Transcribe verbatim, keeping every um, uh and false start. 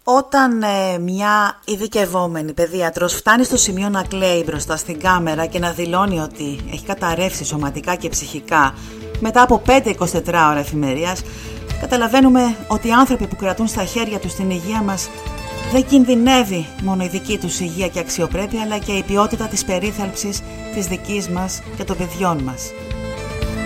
Όταν ε, μια ειδικευόμενη παιδίατρος φτάνει στο σημείο να κλαίει μπροστά στην κάμερα και να δηλώνει ότι έχει καταρρεύσει σωματικά και ψυχικά μετά από πέντε με είκοσι τέσσερις ώρα εφημερίας, καταλαβαίνουμε ότι οι άνθρωποι που κρατούν στα χέρια τους την υγεία μας δεν κινδυνεύει μόνο η δική τους υγεία και αξιοπρέπεια, αλλά και η ποιότητα της περίθαλψης της δικής μας και των παιδιών μας.